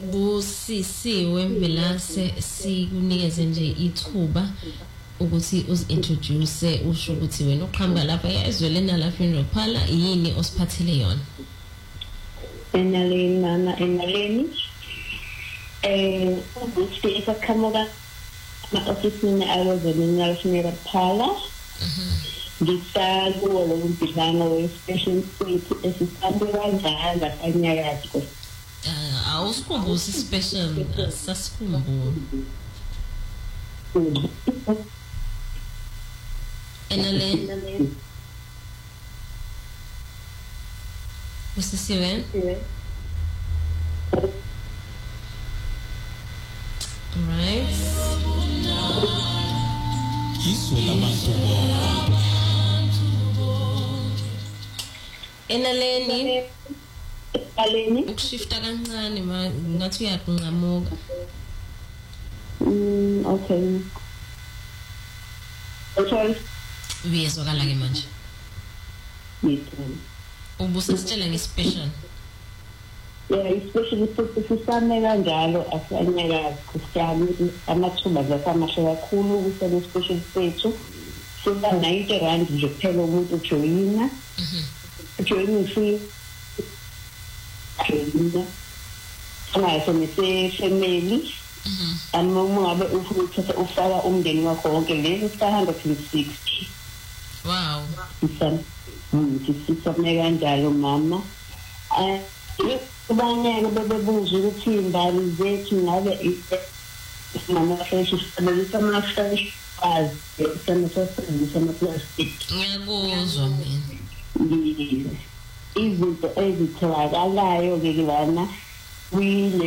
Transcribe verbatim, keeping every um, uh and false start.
Busisiwe Mvelase sikunikeze nje ithuba ukuthi uzintroduce usho ukuthi wena uqhamba lapha ezwele nala funeral parlor yini osiphathele yona. Enaleni mama enaleni eh ukuthi isakhamuka ma office mina ayozele nala funeral parlor. Ngisakuwo lo mbidlano we-special state esisambwe kanjalo kanyakazi. Uh, awusikhumbuzi special sasikhumbula. Enale Busisiwe right Iso labantu bonke Enaleni Aleni ukushifta kancane ma ngathi uyaqhamuka. Mm okay. Okay. Uyezwakala ke manje. Yebo. Ubusasitshela nge-special. Yeah, especially futhi sisame kanjalo asanyakazi kusiyami amathuba zasamahle kakhulu kusele special sethu. Siba ninety rand nje kuphela umuntu joyina. Mhm. Joyina free. Joyina. Sama semese family. Mhm. Uma ngabe ufuna ukuthatha ufaka umndeni wakho wonke lezo five hundred sixty. Wow. Isam. Mm, sisame kanjalo mama. Eh Kubanyeke bebebuza ukuthi imbali zethu ngabe mama fresh sisebenzisa ama fresh bars esisebenzisa ama plastic. Ngiyakuzwa mina. Izinto ezitholakalayo ke lana kuyile